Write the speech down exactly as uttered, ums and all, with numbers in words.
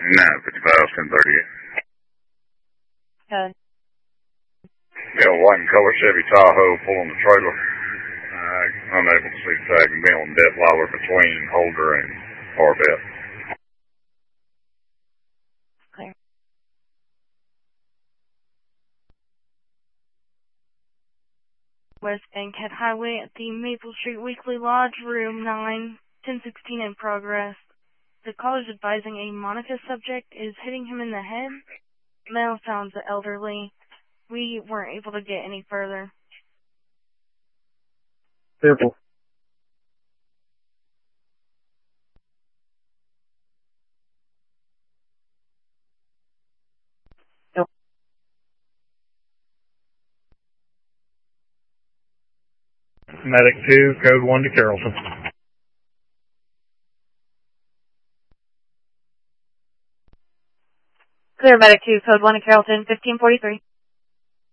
nine fifty-five, ten thirty-eight. Good. Yeah, white and color Chevy Tahoe pulling the trailer. Uh, unable to see the tag and being on Detweiler between Holder and Arbet. Clear. West Bankhead Highway at the Maple Street Weekly Lodge, room nine, ten sixteen in progress. The caller is advising a Monica subject is hitting him in the head. Male sounds elderly. We weren't able to get any further. Fearful. Yep. Medic two, code one to Carrollton. Clear, Medic two, code one to Carrollton, fifteen forty-three.